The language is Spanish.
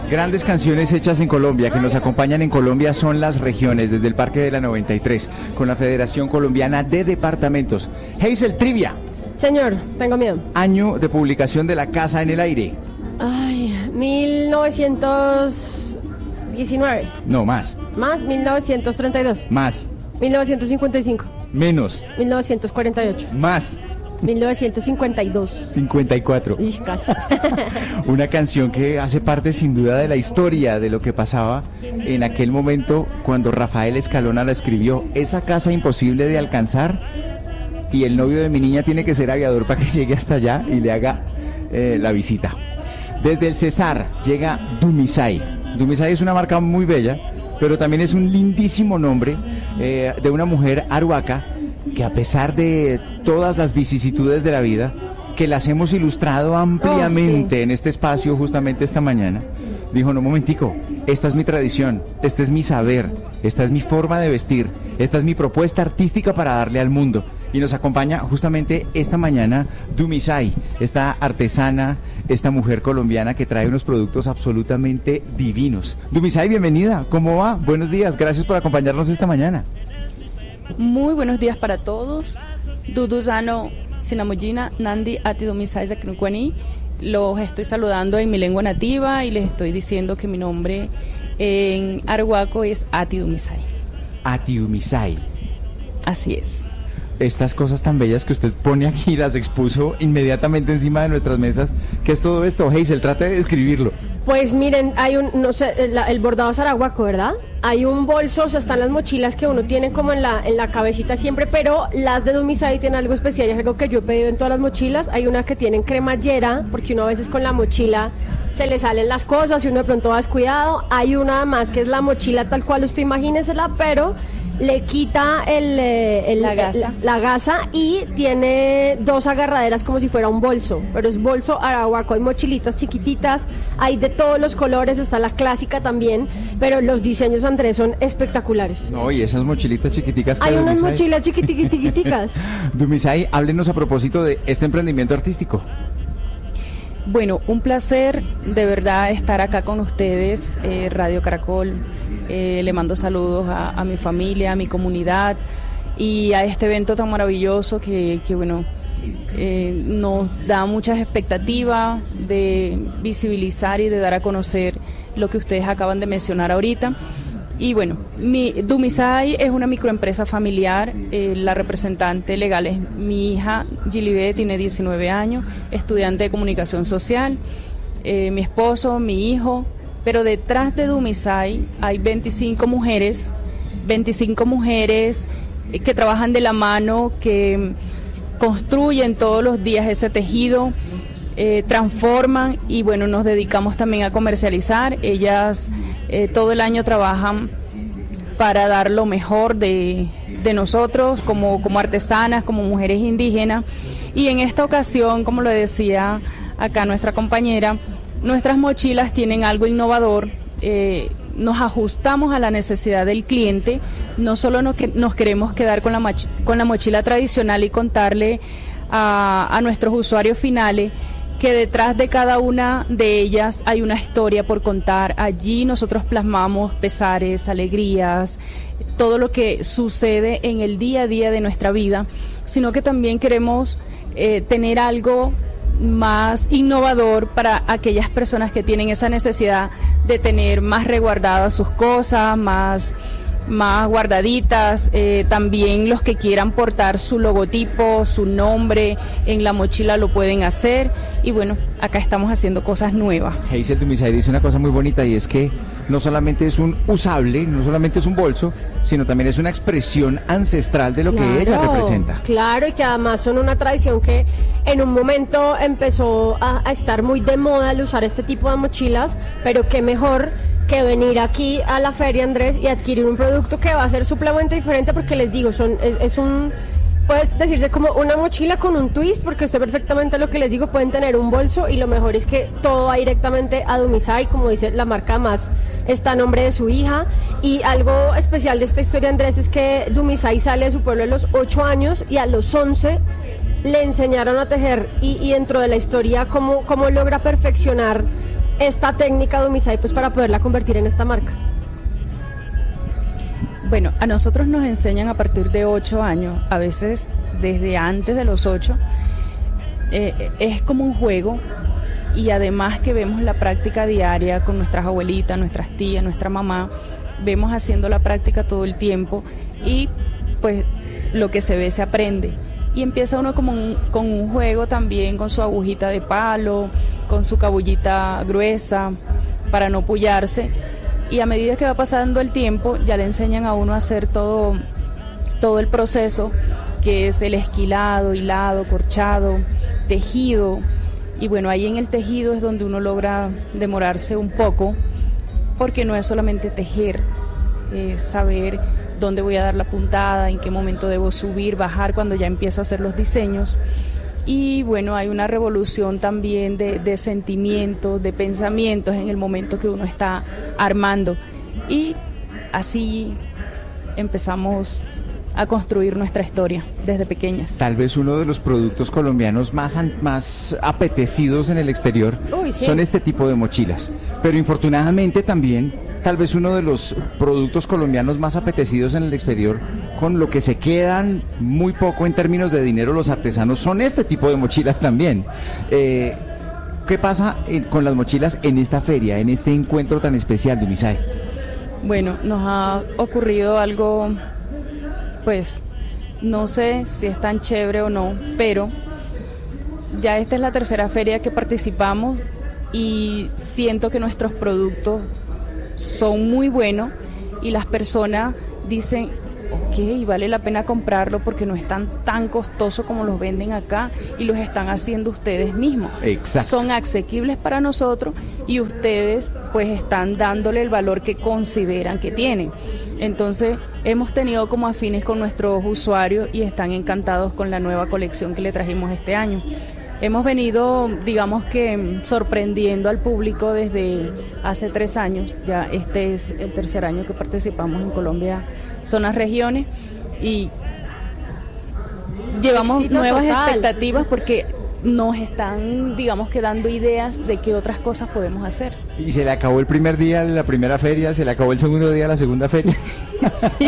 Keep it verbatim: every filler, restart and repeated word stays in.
Grandes canciones hechas en Colombia, que nos acompañan en Colombia, son Las Regiones, desde el Parque de la noventa y tres, con la Federación Colombiana de Departamentos. Hazel, trivia. Señor, tengo miedo. Año de publicación de La Casa en el Aire. Ay, mil novecientos diecinueve. No, más. Más, mil novecientos treinta y dos. Más. mil novecientos cincuenta y cinco. Menos. mil novecientos cuarenta y ocho. Más. mil novecientos cincuenta y dos. cincuenta y cuatro. Ish, casi. Una canción que hace parte sin duda de la historia de lo que pasaba en aquel momento cuando Rafael Escalona la escribió. Esa casa imposible de alcanzar, y el novio de mi niña tiene que ser aviador para que llegue hasta allá y le haga eh, la visita. Desde el Cesar llega Dumisay. Dumisay es una marca muy bella, pero también es un lindísimo nombre eh, de una mujer aruaca que, a pesar de todas las vicisitudes de la vida, que las hemos ilustrado ampliamente oh, sí. en este espacio justamente esta mañana, dijo: no, momentico, esta es mi tradición, este es mi saber, esta es mi forma de vestir, esta es mi propuesta artística para darle al mundo. Y nos acompaña justamente esta mañana Dumisay, esta artesana, esta mujer colombiana que trae unos productos absolutamente divinos. Dumisay, bienvenida, ¿cómo va? Buenos días, gracias por acompañarnos esta mañana. Muy buenos días para todos. Duduzano Sinamujina Nandi Ati Dumisay Zaknukwani. Los estoy saludando en mi lengua nativa y les estoy diciendo que mi nombre en arhuaco es Ati Dumisay. Ati Dumisay. Así es. Estas cosas tan bellas que usted pone aquí, las expuso inmediatamente encima de nuestras mesas. ¿Qué es todo esto? Hazel, trate de describirlo. Pues miren, hay un, no sé, el, el bordado es arahuaco, ¿verdad? Hay un bolso, o sea, están las mochilas que uno tiene como en la, en la cabecita siempre, pero las de Dumisay tienen algo especial, es algo que yo he pedido en todas las mochilas. Hay una que tienen cremallera, porque uno a veces con la mochila se le salen las cosas y uno de pronto va descuidado. Hay una más que es la mochila tal cual usted imagínesela, pero le quita el, el, la, gasa. La, la gasa y tiene dos agarraderas como si fuera un bolso, pero es bolso arahuaco. Hay mochilitas chiquititas, hay de todos los colores, está la clásica también, pero los diseños, Andrés, son espectaculares. No, y esas mochilitas chiquiticas que hay unas Dumisay... mochilas chiquitiquiticas. Dumisay, háblenos a propósito de este emprendimiento artístico. Bueno, un placer de verdad estar acá con ustedes, eh, Radio Caracol. Eh, le mando saludos a, a mi familia, a mi comunidad y a este evento tan maravilloso que, que bueno, eh, nos da muchas expectativas de visibilizar y de dar a conocer lo que ustedes acaban de mencionar ahorita. Y bueno, mi, Dumisay es una microempresa familiar, eh, la representante legal es mi hija Gilibé, tiene diecinueve años, estudiante de comunicación social, eh, mi esposo, mi hijo, pero detrás de Dumisay hay veinticinco mujeres, veinticinco mujeres eh, que trabajan de la mano, que construyen todos los días ese tejido, Eh, transforman y bueno, nos dedicamos también a comercializar. Ellas eh, todo el año trabajan para dar lo mejor de, de nosotros como, como artesanas, como mujeres indígenas, y en esta ocasión, como lo decía acá nuestra compañera, nuestras mochilas tienen algo innovador. eh, nos ajustamos a la necesidad del cliente, no solo nos, que, nos queremos quedar con la, mach- con la mochila tradicional y contarle a, a nuestros usuarios finales que detrás de cada una de ellas hay una historia por contar. Allí nosotros plasmamos pesares, alegrías, todo lo que sucede en el día a día de nuestra vida, sino que también queremos eh, tener algo más innovador para aquellas personas que tienen esa necesidad de tener más resguardadas sus cosas, más... más guardaditas, eh, también los que quieran portar su logotipo, su nombre en la mochila lo pueden hacer, y bueno, acá estamos haciendo cosas nuevas. Hazel Dumisay dice una cosa muy bonita, y es que no solamente es un usable, no solamente es un bolso, sino también es una expresión ancestral de lo claro, que ella representa. Claro, y que además son una tradición que en un momento empezó a, a estar muy de moda el usar este tipo de mochilas, pero qué mejor que venir aquí a la feria, Andrés, y adquirir un producto que va a ser supremamente diferente, porque les digo, son es, es un... puedes decirse como una mochila con un twist, porque usted perfectamente lo que les digo, pueden tener un bolso, y lo mejor es que todo va directamente a Dumisay, como dice la marca, más está a nombre de su hija. Y algo especial de esta historia, Andrés, es que Dumisay sale de su pueblo a los ocho años y a los once le enseñaron a tejer, y, y dentro de la historia cómo, cómo logra perfeccionar esta técnica de Umisai pues para poderla convertir en esta marca? Bueno, a nosotros nos enseñan a partir de ocho años, a veces desde antes de los ocho. Eh, es como un juego, y además que vemos la práctica diaria con nuestras abuelitas, nuestras tías, nuestra mamá, vemos haciendo la práctica todo el tiempo y pues lo que se ve se aprende. Y empieza uno como un, con un juego también, con su agujita de palo, con su cabullita gruesa para no pullarse, y a medida que va pasando el tiempo ya le enseñan a uno a hacer todo, todo el proceso, que es el esquilado, hilado, corchado, tejido. Y bueno, ahí en el tejido es donde uno logra demorarse un poco, porque no es solamente tejer, es saber dónde voy a dar la puntada, en qué momento debo subir, bajar cuando ya empiezo a hacer los diseños. Y bueno, hay una revolución también de, de sentimientos, de pensamientos en el momento que uno está armando. Y así empezamos a construir nuestra historia desde pequeñas. Tal vez uno de los productos colombianos más, más apetecidos en el exterior Uy, sí. son este tipo de mochilas. Pero infortunadamente también, tal vez uno de los productos colombianos más apetecidos en el exterior, con lo que se quedan muy poco en términos de dinero los artesanos, son este tipo de mochilas también. Eh, ¿Qué pasa eh, con las mochilas en esta feria, en este encuentro tan especial de Umisai? Bueno, nos ha ocurrido algo, pues, no sé si es tan chévere o no, pero ya esta es la tercera feria que participamos y siento que nuestros productos son muy buenos y las personas dicen, ok, vale la pena comprarlo porque no es tan, tan costoso como los venden acá y los están haciendo ustedes mismos. Exacto. Son asequibles para nosotros y ustedes pues están dándole el valor que consideran que tienen. Entonces hemos tenido como afines con nuestros usuarios y están encantados con la nueva colección que le trajimos este año. Hemos venido, digamos que, sorprendiendo al público desde hace tres años. Ya este es el tercer año que participamos en Colombia Zonas Regiones y llevamos Éxito nuevas total. expectativas porque nos están, digamos que, dando ideas de qué otras cosas podemos hacer. Y se le acabó el primer día de la primera feria, se le acabó el segundo día de la segunda feria. Sí.